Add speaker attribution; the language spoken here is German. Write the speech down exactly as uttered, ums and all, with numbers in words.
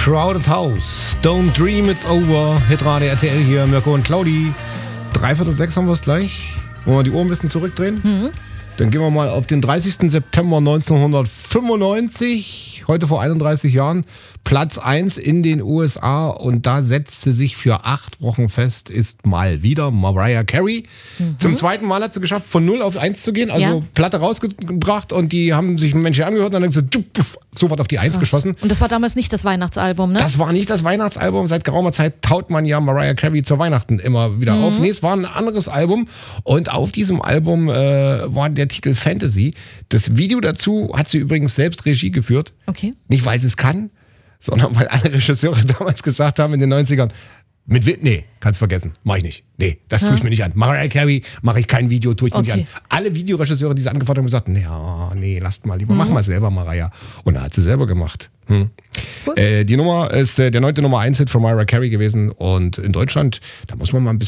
Speaker 1: Crowded House, Don't Dream It's Over, Hitradio R T L hier, Mirko und Claudi. Dreiviertel sechs haben wir es gleich. Wollen wir die Uhr ein bisschen zurückdrehen?
Speaker 2: Mhm.
Speaker 1: Dann gehen wir mal auf den dreißigsten September neunzehnhundertfünfundneunzig, heute vor einunddreißig Jahren, Platz eins in den U S A, und da setzte sich für acht Wochen fest, ist mal wieder Mariah Carey. Mhm. Zum zweiten Mal hat sie geschafft, von null auf eins zu gehen, also ja. Platte rausgebracht, und die haben sich Menschen angehört und dann haben sie sofort auf die eins geschossen.
Speaker 2: Und das war damals nicht das Weihnachtsalbum, ne?
Speaker 1: Das war nicht das Weihnachtsalbum. Seit geraumer Zeit taut man ja Mariah Carey zu Weihnachten immer wieder mhm. auf. Nee, es war ein anderes Album, und auf diesem Album äh, war der Titel Fantasy. Das Video dazu hat sie übrigens selbst Regie geführt.
Speaker 2: Okay.
Speaker 1: Nicht, weil sie es kann, sondern weil alle Regisseure damals gesagt haben in den neunzigern, mit Wit, nee, kannst vergessen, mach ich nicht. Nee, das tue ich mir nicht an. Mariah Carey mache ich kein Video, tue ich mir
Speaker 2: okay.
Speaker 1: nicht an. Alle Videoregisseure, die sie angefragt haben, gesagt, nee, nee, lasst mal lieber, mhm. mach mal selber, Mariah. Und er hat sie selber gemacht. Hm. Cool. Äh, die Nummer ist äh, der neunte Nummer eins Hit von Mariah Carey gewesen, und in Deutschland, da muss man mal ein bisschen